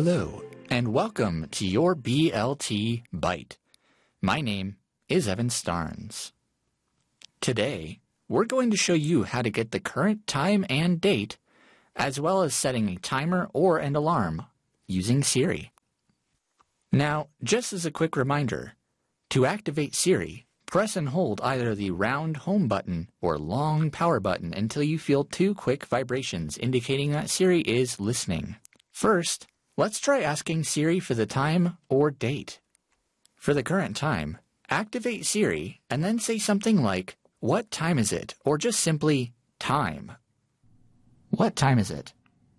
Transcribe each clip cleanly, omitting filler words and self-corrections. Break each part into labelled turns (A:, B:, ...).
A: Hello, and welcome to your BLT Bite. My name is Evan Starnes. Today, we're going to show you how to get the current time and date, as well as setting a timer or an alarm using Siri. Now, just as a quick reminder, to activate Siri, press and hold either the round home button or long power button until you feel 2 quick vibrations indicating that Siri is listening. First, let's try asking Siri for the time or date. For the current time, activate Siri and then say something like, "What time is it?" or just simply, "Time." What time is it?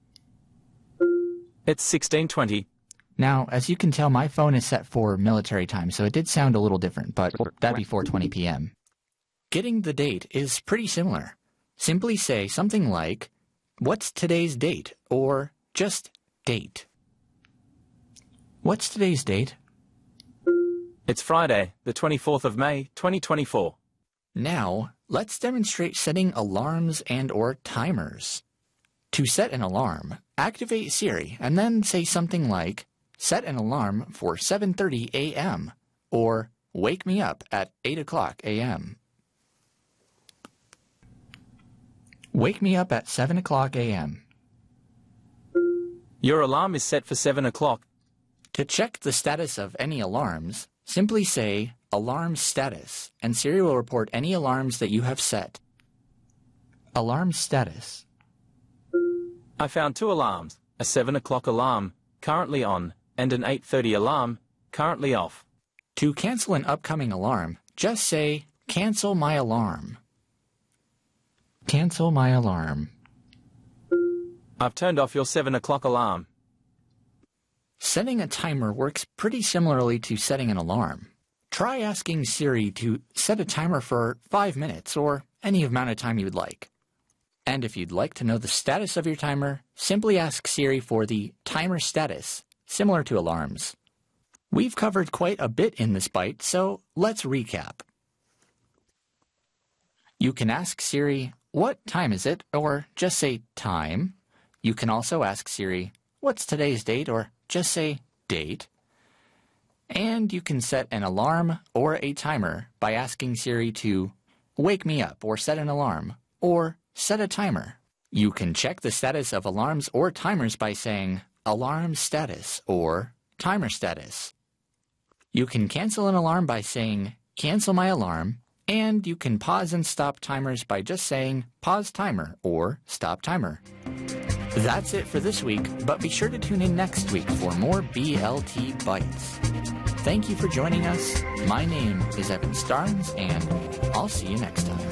B: It's 16:20.
A: Now, as you can tell, my phone is set for military time, so it did sound a little different, but that'd be 4:20 p.m. Getting the date is pretty similar. Simply say something like, "What's today's date?" or just date. What's today's date?
B: It's Friday, the 24th of May, 2024.
A: Now, let's demonstrate setting alarms and/or timers. To set an alarm, activate Siri and then say something like, "Set an alarm for 7:30 a.m." or "Wake me up at 8 o'clock a.m." Wake me up at 7 o'clock a.m.
B: Your alarm is set for 7 o'clock.
A: To check the status of any alarms, simply say "Alarm Status" and Siri will report any alarms that you have set. Alarm status.
B: I found 2 alarms, a 7 o'clock alarm, currently on, and an 8:30 alarm, currently off.
A: To cancel an upcoming alarm, just say "Cancel my alarm." Cancel my alarm.
B: I've turned off your 7 o'clock alarm.
A: Setting a timer works pretty similarly to setting an alarm. Try asking Siri to set a timer for 5 minutes or any amount of time you would like. And if you'd like to know the status of your timer, simply ask Siri for the timer status, similar to alarms. We've covered quite a bit in this bite, so let's recap. You can ask Siri, "What time is it?" or just say "time." You can also ask Siri, "What's today's date?" or just say "date." And you can set an alarm or a timer by asking Siri to "wake me up" or set an alarm, or set a timer. You can check the status of alarms or timers by saying "alarm status" or "timer status." You can cancel an alarm by saying "cancel my alarm," and you can pause and stop timers by just saying "pause timer" or "stop timer." That's it for this week, but be sure to tune in next week for more BLT Bites. Thank you for joining us. My name is Evan Starnes, and I'll see you next time.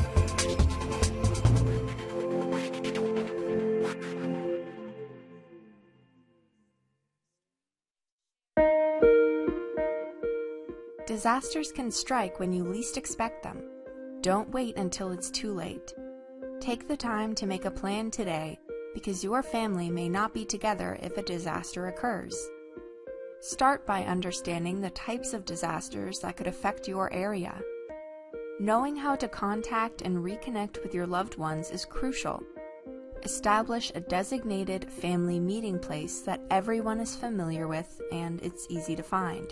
C: Disasters can strike when you least expect them. Don't wait until it's too late. Take the time to make a plan today, because your family may not be together if a disaster occurs. Start by understanding the types of disasters that could affect your area. Knowing how to contact and reconnect with your loved ones is crucial. Establish a designated family meeting place that everyone is familiar with and it's easy to find.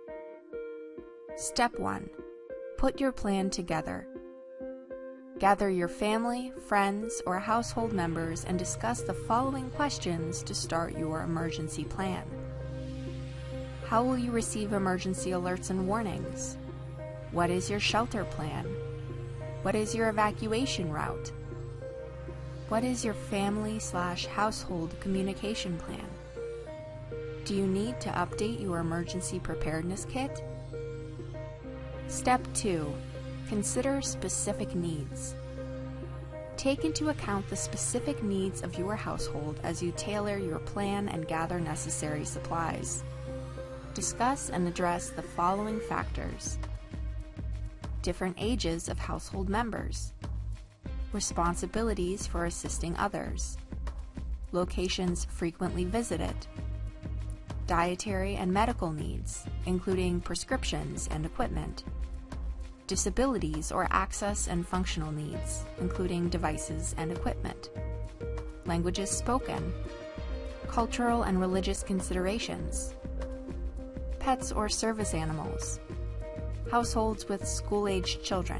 C: Step 1. Put your plan together. Gather your family, friends, or household members and discuss the following questions to start your emergency plan. How will you receive emergency alerts and warnings? What is your shelter plan? What is your evacuation route? What is your family/household communication plan? Do you need to update your emergency preparedness kit? Step 2. Consider specific needs. Take into account the specific needs of your household as you tailor your plan and gather necessary supplies. Discuss and address the following factors: different ages of household members, responsibilities for assisting others, locations frequently visited, dietary and medical needs, including prescriptions and equipment, disabilities or access and functional needs, including devices and equipment, languages spoken, cultural and religious considerations, pets or service animals, households with school-aged children.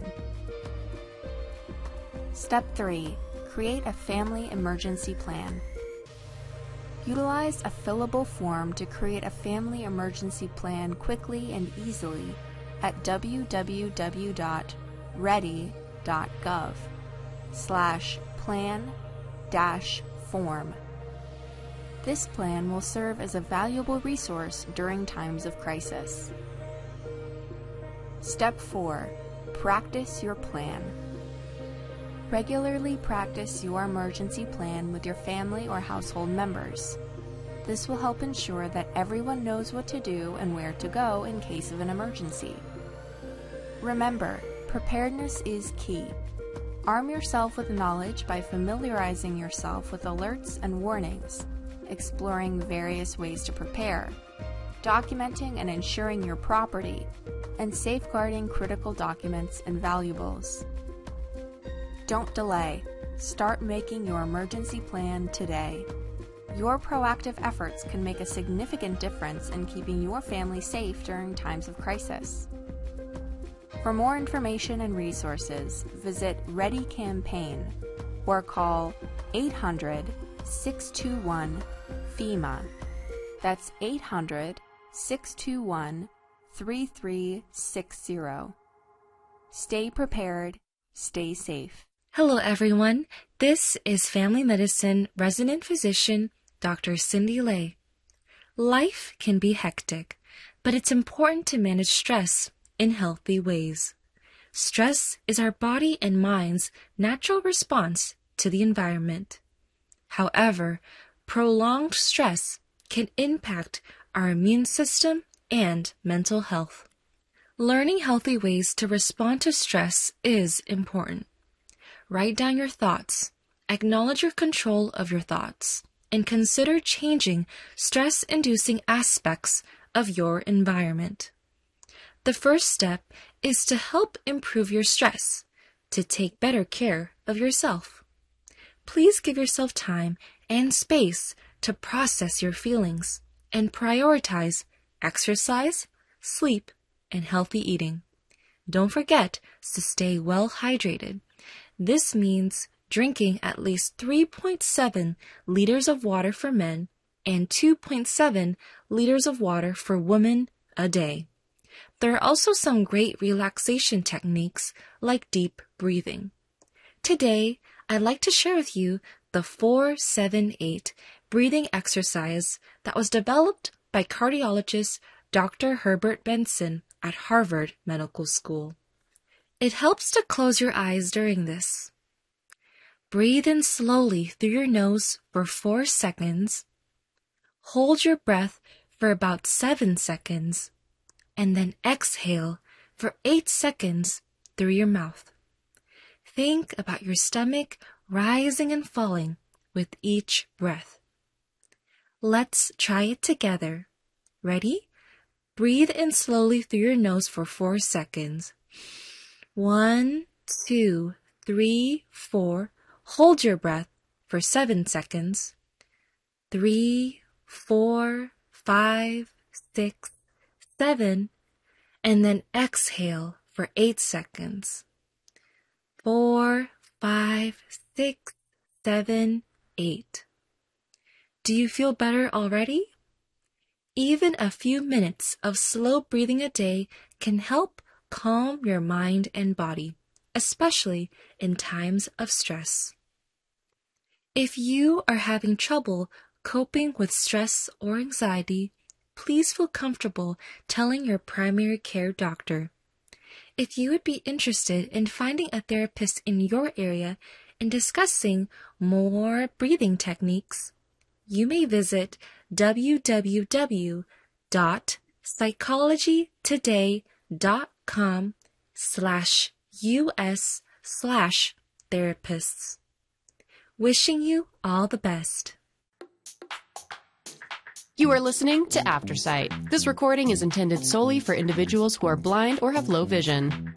C: Step 3. Create a family emergency plan. Utilize a fillable form to create a family emergency plan quickly and easily at www.ready.gov/plan-form. This plan will serve as a valuable resource during times of crisis. Step 4. Practice your plan. Regularly practice your emergency plan with your family or household members. This will help ensure that everyone knows what to do and where to go in case of an emergency. Remember, preparedness is key. Arm yourself with knowledge by familiarizing yourself with alerts and warnings, exploring various ways to prepare, documenting and insuring your property, and safeguarding critical documents and valuables. Don't delay. Start making your emergency plan today. Your proactive efforts can make a significant difference in keeping your family safe during times of crisis. For more information and resources, visit Ready Campaign or call 800-621-FEMA. That's 800-621-3360. Stay prepared, stay safe.
D: Hello everyone, this is Family Medicine Resident Physician Dr. Cindy Lay. Life can be hectic, but it's important to manage stress in healthy ways. Stress is our body and mind's natural response to the environment. However, prolonged stress can impact our immune system and mental health. Learning healthy ways to respond to stress is important. Write down your thoughts, acknowledge your control of your thoughts, and consider changing stress-inducing aspects of your environment. The first step is to help improve your stress, to take better care of yourself. Please give yourself time and space to process your feelings and prioritize exercise, sleep, and healthy eating. Don't forget to stay well hydrated. This means drinking at least 3.7 liters of water for men and 2.7 liters of water for women a day. There are also some great relaxation techniques like deep breathing. Today, I'd like to share with you the 4-7-8 breathing exercise that was developed by cardiologist Dr. Herbert Benson at Harvard Medical School. It helps to close your eyes during this. Breathe in slowly through your nose for 4 seconds. Hold your breath for about 7 seconds. And then exhale for 8 seconds through your mouth. Think about your stomach rising and falling with each breath. Let's try it together. Ready? Breathe in slowly through your nose for 4 seconds. 1, 2, 3, 4. Hold your breath for 7 seconds. 3, 4, 5, 6, 7. And then exhale for 8 seconds. 4, 5, 6, 7, 8. Do you feel better already? Even a few minutes of slow breathing a day can help calm your mind and body, especially in times of stress. If you are having trouble coping with stress or anxiety, please feel comfortable telling your primary care doctor. If you would be interested in finding a therapist in your area and discussing more breathing techniques, you may visit www.psychologytoday.com/US/therapists. Wishing you all the best.
E: You are listening to Aftersight. This recording is intended solely for individuals who are blind or have low vision.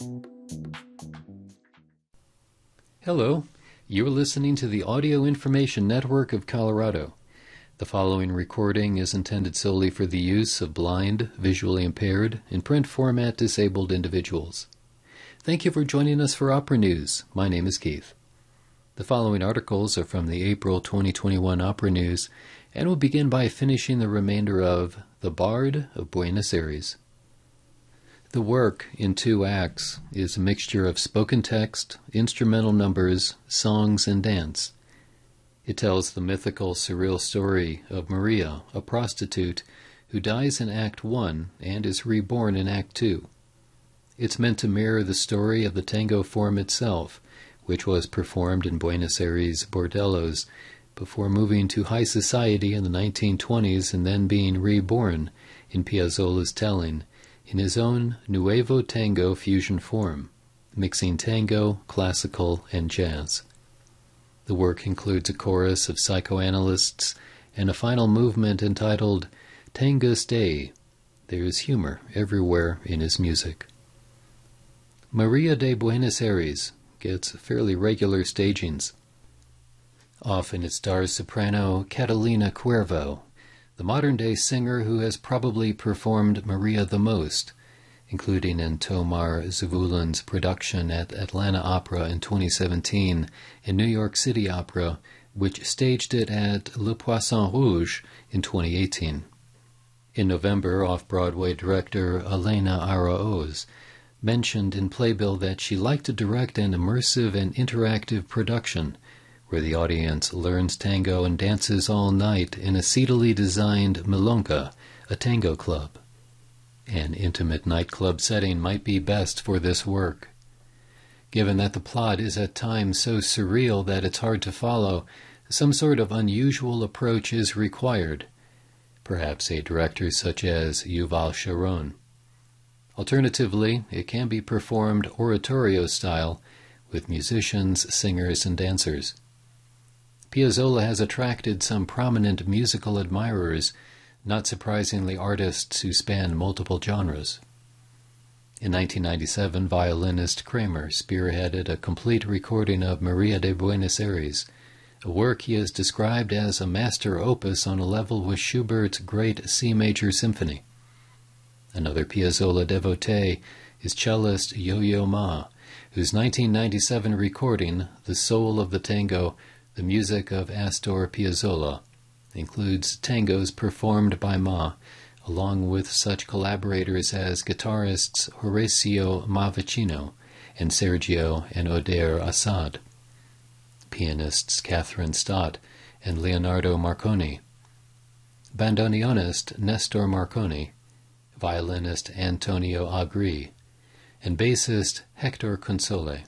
F: Hello, you're listening to the Audio Information Network of Colorado. The following recording is intended solely for the use of blind, visually impaired, in print format disabled individuals. Thank you for joining us for Opera News. My name is Keith. The following articles are from the April 2021 Opera News, and will begin by finishing the remainder of The Bard of Buenos Aires. The work, in 2 acts, is a mixture of spoken text, instrumental numbers, songs, and dance. It tells the mythical, surreal story of Maria, a prostitute, who dies in Act 1 and is reborn in Act 2. It's meant to mirror the story of the tango form itself, which was performed in Buenos Aires bordellos before moving to high society in the 1920s and then being reborn in Piazzolla's telling in his own Nuevo Tango fusion form, mixing tango, classical, and jazz. The work includes a chorus of psychoanalysts and a final movement entitled Tangus Dei. There is humor everywhere in his music. Maria de Buenos Aires gets fairly regular stagings. Often it stars soprano Catalina Cuervo, the modern-day singer who has probably performed Maria the most, including in Tomar Zavulin's production at Atlanta Opera in 2017 and New York City Opera, which staged it at Le Poisson Rouge in 2018. In November, off-Broadway director Elena Araoz mentioned in Playbill that she liked to direct an immersive and interactive production where the audience learns tango and dances all night in a seedily designed milonga, a tango club. An intimate nightclub setting might be best for this work. Given that the plot is at times so surreal that it's hard to follow, some sort of unusual approach is required, perhaps a director such as Yuval Sharon. Alternatively, it can be performed oratorio style with musicians, singers, and dancers. Piazzolla has attracted some prominent musical admirers, not surprisingly artists who span multiple genres. In 1997, violinist Kramer spearheaded a complete recording of Maria de Buenos Aires, a work he has described as a master opus on a level with Schubert's great C major symphony. Another Piazzolla devotee is cellist Yo-Yo Ma, whose 1997 recording, The Soul of the Tango, the Music of Astor Piazzolla, includes tangos performed by Ma, along with such collaborators as guitarists Horacio Mavicino and Sergio and Oder Assad, pianists Catherine Stott and Leonardo Marconi, bandoneonist Nestor Marconi, violinist Antonio Agri, and bassist Hector Console.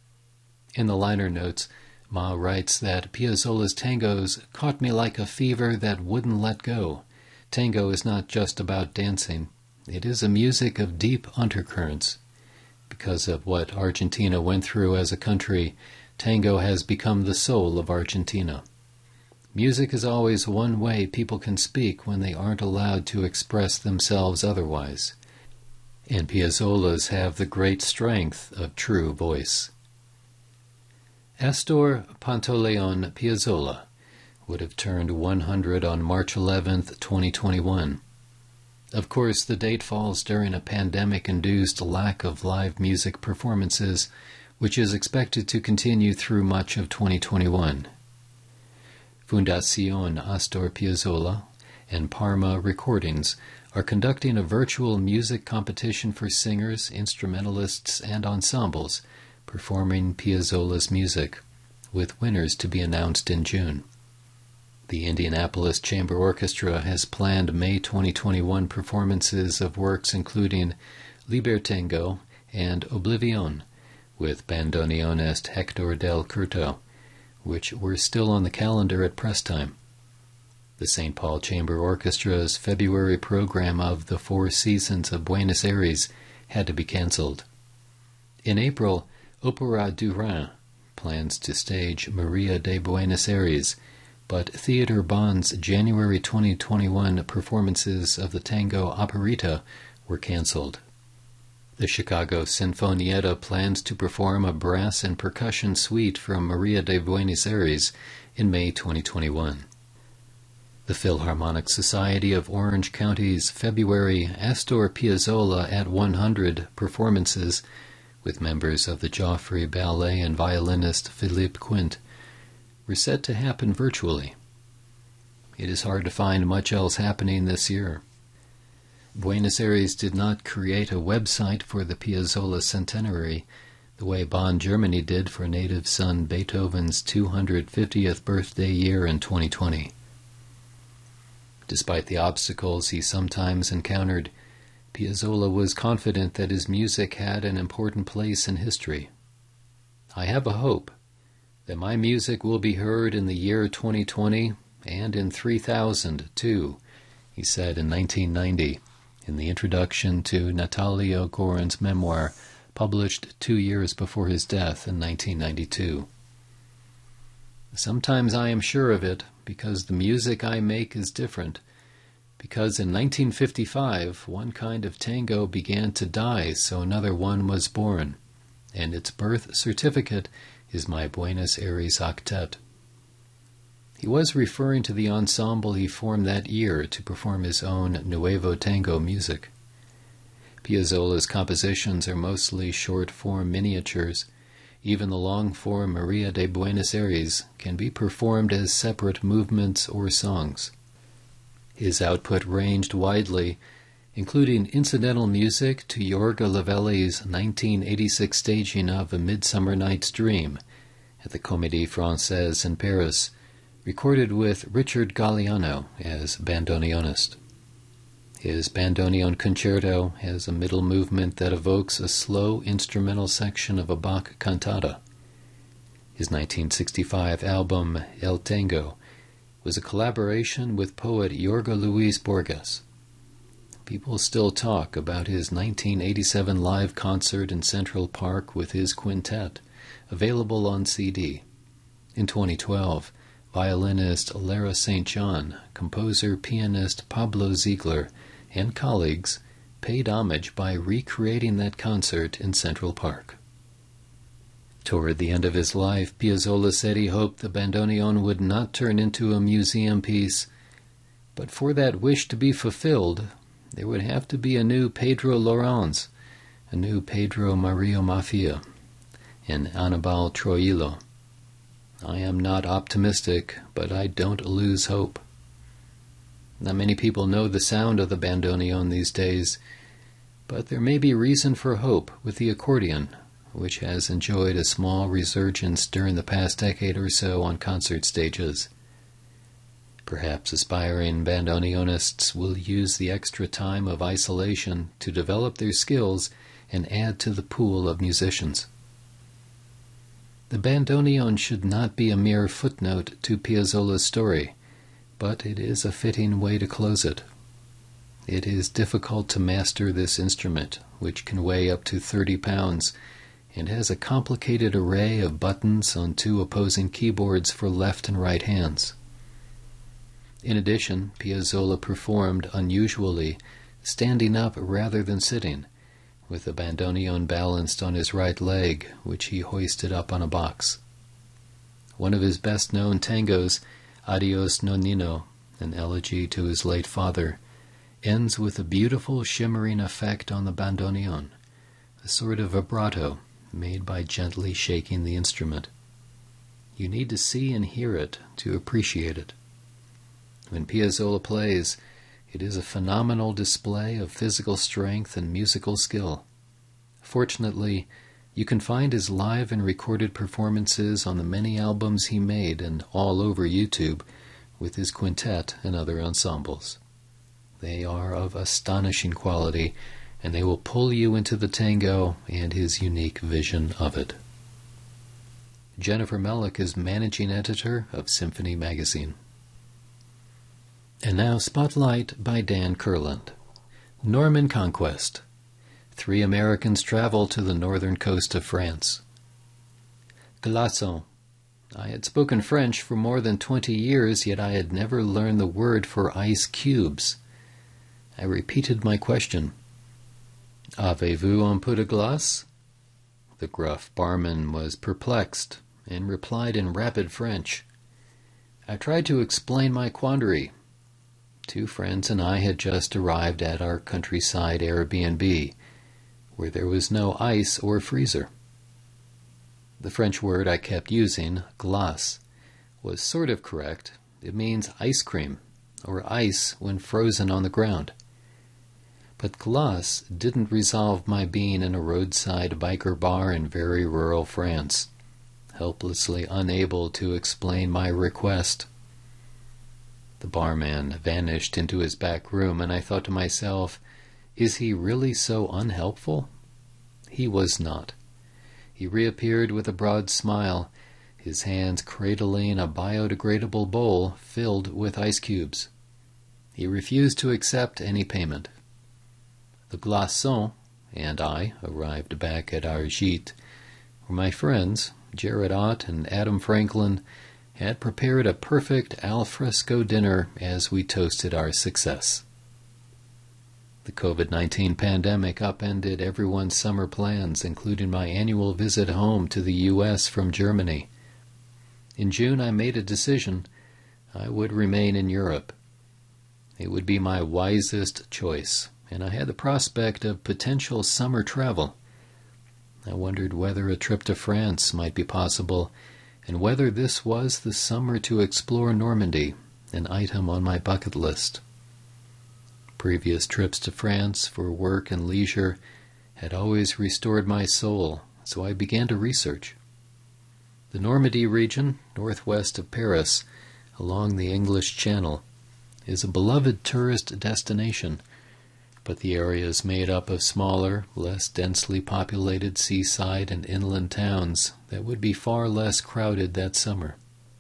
F: In the liner notes, Ma writes that Piazzolla's tangos caught me like a fever that wouldn't let go. Tango is not just about dancing. It is a music of deep undercurrents. Because of what Argentina went through as a country, tango has become the soul of Argentina. Music is always one way people can speak when they aren't allowed to express themselves otherwise. And Piazzolla's have the great strength of true voice. Astor Pantaleon Piazzolla would have turned 100 on March 11, 2021. Of course, the date falls during a pandemic-induced lack of live music performances, which is expected to continue through much of 2021. Fundación Astor Piazzolla and Parma Recordings are conducting a virtual music competition for singers, instrumentalists, and ensembles performing Piazzolla's music, with winners to be announced in June. The Indianapolis Chamber Orchestra has planned May 2021 performances of works including Libertango and Oblivion, with bandoneonist Hector del Curto, which were still on the calendar at press time. The St. Paul Chamber Orchestra's February program of the Four Seasons of Buenos Aires had to be canceled. In April, Opera du Rhin plans to stage Maria de Buenos Aires, but Theater Bond's January 2021 performances of the tango Operita were canceled. The Chicago Sinfonietta plans to perform a brass and percussion suite from Maria de Buenos Aires in May 2021. The Philharmonic Society of Orange County's February Astor Piazzolla at 100 performances with members of the Joffrey Ballet and violinist Philippe Quint were set to happen virtually. It is hard to find much else happening this year. Buenos Aires did not create a website for the Piazzolla centenary the way Bonn, Germany did for native son Beethoven's 250th birthday year in 2020. Despite the obstacles he sometimes encountered, Piazzolla was confident that his music had an important place in history. "I have a hope that my music will be heard in the year 2020 and in 3000 too," he said in 1990 in the introduction to Natalio Goran's memoir, published 2 years before his death in 1992. "Sometimes I am sure of it because the music I make is different, because in 1955 one kind of tango began to die so another one was born, and its birth certificate is my Buenos Aires octet." He was referring to the ensemble he formed that year to perform his own Nuevo Tango music. Piazzolla's compositions are mostly short-form miniatures. Even the long-form Maria de Buenos Aires can be performed as separate movements or songs. His output ranged widely, including incidental music to Jorge Lavelli's 1986 staging of A Midsummer Night's Dream at the Comédie Française in Paris, recorded with Richard Galliano as bandoneonist. His bandoneon concerto has a middle movement that evokes a slow instrumental section of a Bach cantata. His 1965 album El Tango was a collaboration with poet Jorge Luis Borges. People still talk about his 1987 live concert in Central Park with his quintet, available on CD. In 2012, violinist Lara St. John, composer pianist Pablo Ziegler, and colleagues paid homage by recreating that concert in Central Park. Toward the end of his life, Piazzolla said he hoped the bandoneon would not turn into a museum piece, but for that wish to be fulfilled, there would have to be a new Pedro Laurens, a new Pedro Mario Maffia, and Anibal Troilo. "I am not optimistic, but I don't lose hope." Not many people know the sound of the bandoneon these days, but there may be reason for hope with the accordion, which has enjoyed a small resurgence during the past decade or so on concert stages. Perhaps aspiring bandoneonists will use the extra time of isolation to develop their skills and add to the pool of musicians. The bandoneon should not be a mere footnote to Piazzolla's story, but it is a fitting way to close it. It is difficult to master this instrument, which can weigh up to 30 pounds, and has a complicated array of buttons on 2 opposing keyboards for left and right hands. In addition, Piazzolla performed unusually, standing up rather than sitting, with the bandoneon balanced on his right leg, which he hoisted up on a box. One of his best-known tangos, Adios Nonino, an elegy to his late father, ends with a beautiful shimmering effect on the bandoneon, a sort of vibrato made by gently shaking the instrument. You need to see and hear it to appreciate it. When Piazzolla plays, it is a phenomenal display of physical strength and musical skill. Fortunately, you can find his live and recorded performances on the many albums he made and all over YouTube with his quintet and other ensembles. They are of astonishing quality, and they will pull you into the tango and his unique vision of it. Jennifer Mellick is managing editor of Symphony Magazine. And now Spotlight by Dan Kurland. Norman Conquest. 3 Americans travel to the northern coast of France. Glaçon. I had spoken French for more than 20 years, yet I had never learned the word for ice cubes. I repeated my question. Avez-vous un peu de glace? The gruff barman was perplexed and replied in rapid French. I tried to explain my quandary, 2 friends and I had just arrived at our countryside Airbnb, where there was no ice or freezer. The French word I kept using, glace, was sort of correct. It means ice cream, or ice when frozen on the ground. But glace didn't resolve my being in a roadside biker bar in very rural France, helplessly unable to explain my request. The barman vanished into his back room, and I thought to myself, is he really so unhelpful? He was not. He reappeared with a broad smile, his hands cradling a biodegradable bowl filled with ice cubes. He refused to accept any payment. The glaçons and I arrived back at our gîte, where my friends, Jared Ott and Adam Franklin, had prepared a perfect al fresco dinner as we toasted our success. The COVID-19 pandemic upended everyone's summer plans, including my annual visit home to the U.S. from Germany. In June, I made a decision. I would remain in Europe. It would be my wisest choice, and I had the prospect of potential summer travel. I wondered whether a trip to France might be possible, and whether this was the summer to explore Normandy, an item on my bucket list. Previous trips to France for work and leisure had always restored my soul, so I began to research. The Normandy region, northwest of Paris, along the English Channel, is a beloved tourist destination, but the area is made up of smaller, less densely populated seaside and inland towns that would be far less crowded that summer.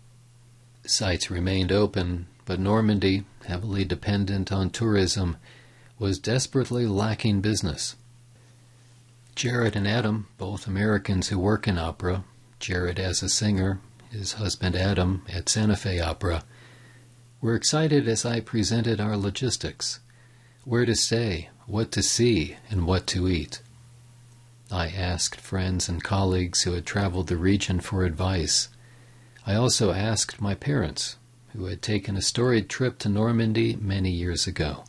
F: Sites remained open, but Normandy, heavily dependent on tourism, was desperately lacking business. Jared and Adam, both Americans who work in opera, Jared as a singer, his husband Adam at Santa Fe Opera, were excited as I presented our logistics, where to stay, what to see, and what to eat. I asked friends and colleagues who had traveled the region for advice. I also asked my parents, who had taken a storied trip to Normandy many years ago.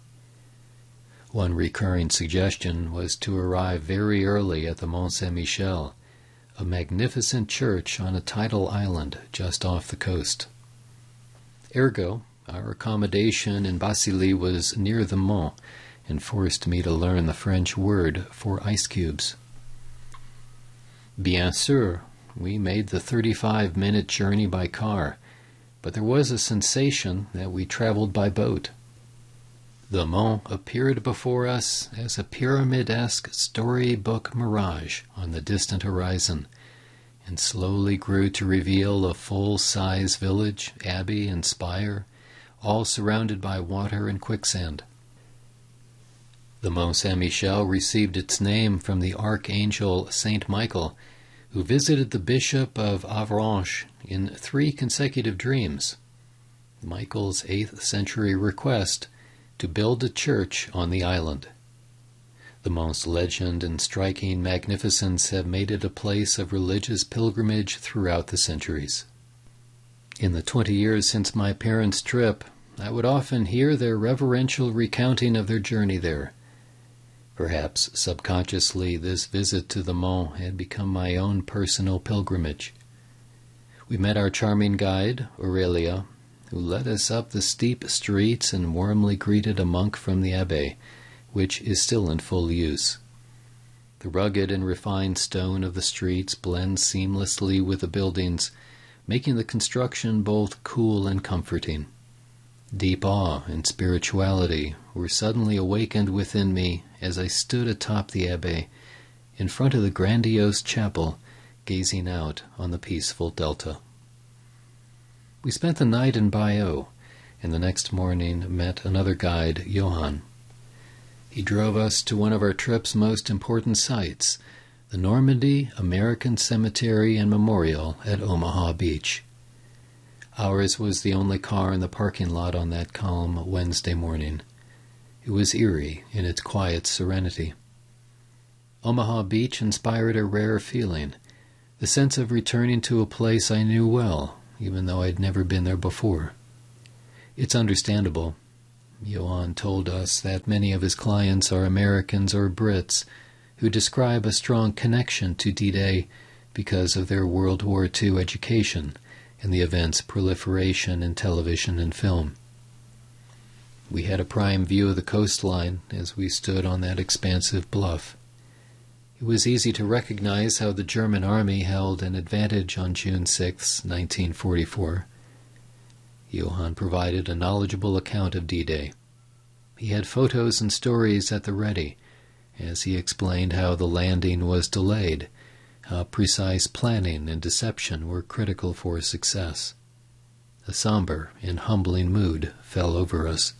F: One recurring suggestion was to arrive very early at the Mont Saint-Michel, a magnificent church on a tidal island just off the coast. Ergo, our accommodation in Basile was near the Mont, and forced me to learn the French word for ice cubes. Bien sûr, we made the 35-minute journey by car, but there was a sensation that we traveled by boat. The Mont appeared before us as a pyramid-esque storybook mirage on the distant horizon, and slowly grew to reveal a full-size village, abbey, and spire, all surrounded by water and quicksand. The Mont Saint-Michel received its name from the archangel Saint Michael, who visited the bishop of Avranches in 3 consecutive dreams. Michael's 8th century request to build a church on the island. The Mont's legend and striking magnificence have made it a place of religious pilgrimage throughout the centuries. In the 20 years since my parents' trip, I would often hear their reverential recounting of their journey there. Perhaps subconsciously this visit to the Mont had become my own personal pilgrimage. We met our charming guide, Aurelia, who led us up the steep streets and warmly greeted a monk from the abbey, which is still in full use. The rugged and refined stone of the streets blends seamlessly with the buildings, making the construction both cool and comforting. Deep awe and spirituality were suddenly awakened within me as I stood atop the abbey, in front of the grandiose chapel, gazing out on the peaceful delta. We spent the night in Bayeux, and the next morning met another guide, Johann. He drove us to one of our trip's most important sites, the Normandy American Cemetery and Memorial at Omaha Beach. Ours was the only car in the parking lot on that calm Wednesday morning. It was eerie in its quiet serenity. Omaha Beach inspired a rare feeling, the sense of returning to a place I knew well, even though I'd never been there before. It's understandable. Johann told us that many of his clients are Americans or Brits who describe a strong connection to D-Day because of their World War II education and the event's proliferation in television and film. We had a prime view of the coastline as we stood on that expansive bluff. It was easy to recognize how the German army held an advantage on June 6, 1944. Johann provided a knowledgeable account of D-Day. He had photos and stories at the ready, as he explained how the landing was delayed, how precise planning and deception were critical for success. A somber and humbling mood fell over us.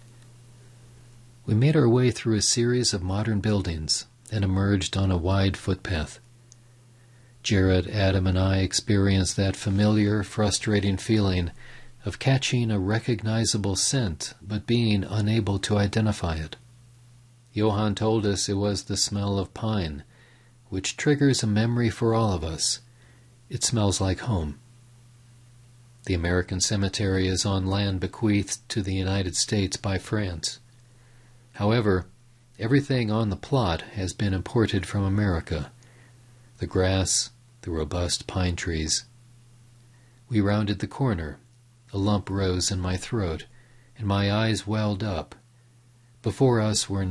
F: We made our way through a series of modern buildings and emerged on a wide footpath. Jared, Adam, and I experienced that familiar, frustrating feeling of catching a recognizable scent but being unable to identify it. Johann told us it was the smell of pine, which triggers a memory for all of us. It smells like home. The American cemetery is on land bequeathed to the United States by France. However, everything on the plot has been imported from America. The grass, the robust pine trees. We rounded the corner. A lump rose in my throat, and my eyes welled up. Before us were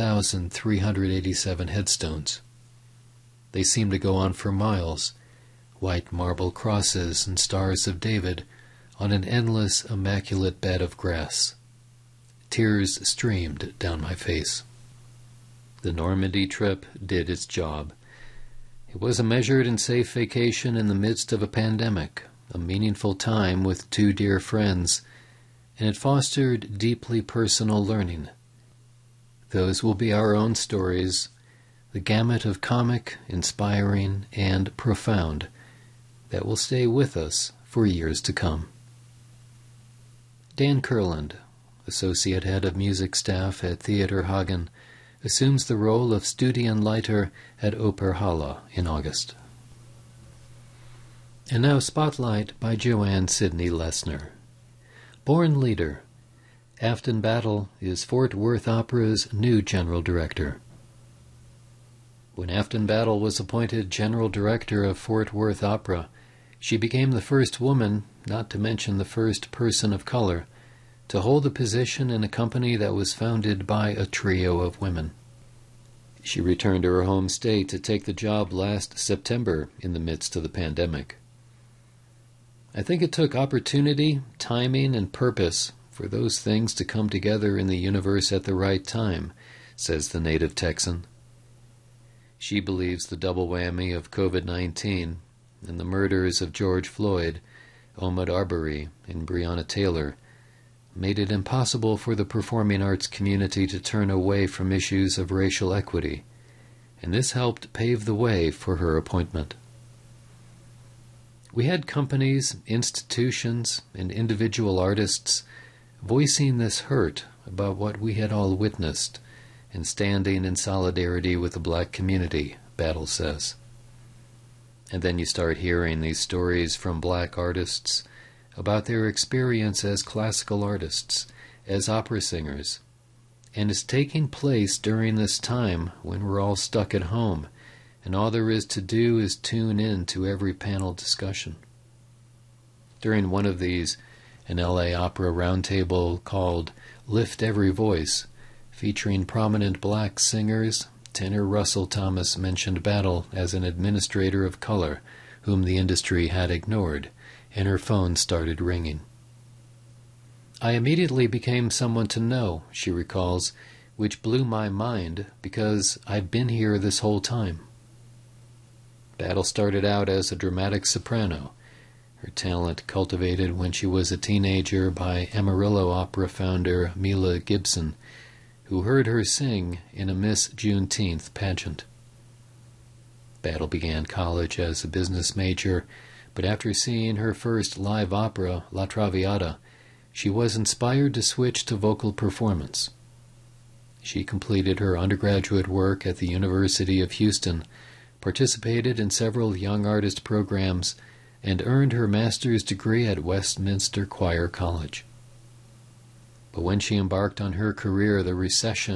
F: 9,387 headstones. They seemed to go on for miles, white marble crosses and stars of David on an endless, immaculate bed of grass. Tears streamed down my face. The Normandy trip did its job. It was a measured and safe vacation in the midst of a pandemic, a meaningful time with two dear friends, and it fostered deeply personal learning. Those will be our own stories, the gamut of comic, inspiring, and profound, that will stay with us for years to come. Dan Kurland, Associate Head of Music Staff at Theater Hagen, assumes the role of Studienleiter at Oper Halle in August. And now Spotlight by Joanne Sidney Lessner. Born leader, Afton Battle is Fort Worth Opera's new general director. When Afton Battle was appointed general director of Fort Worth Opera, she became the first woman, not to mention the first person of color, to hold the position in a company that was founded by a trio of women. She returned to her home state to take the job last September in the midst of the pandemic. I think it took opportunity, timing, and purpose for those things to come together in the universe at the right time, says the native Texan. She believes the double whammy of COVID-19 and the murders of George Floyd, Ahmaud Arbery, and Breonna Taylor made it impossible for the performing arts community to turn away from issues of racial equity, and this helped pave the way for her appointment. We had companies, institutions, and individual artists voicing this hurt about what we had all witnessed and standing in solidarity with the black community, Battle says. And then you start hearing these stories from black artists about their experience as classical artists, as opera singers, and it's taking place during this time when we're all stuck at home, and all there is to do is tune in to every panel discussion. During one of these, an LA Opera roundtable called Lift Every Voice, featuring prominent black singers, tenor Russell Thomas mentioned Battle as an administrator of color whom the industry had ignored, and her phone started ringing. I immediately became someone to know, she recalls, which blew my mind because I'd been here this whole time. Battle started out as a dramatic soprano, her talent cultivated when she was a teenager by Amarillo Opera founder Mila Gibson, who heard her sing in a Miss Juneteenth pageant. Battle began college as a business major, but after seeing her first live opera, La Traviata, she was inspired to switch to vocal performance. She completed her undergraduate work at the University of Houston, participated in several young artist programs, and earned her master's degree at Westminster Choir College. But when she embarked on her career, the recession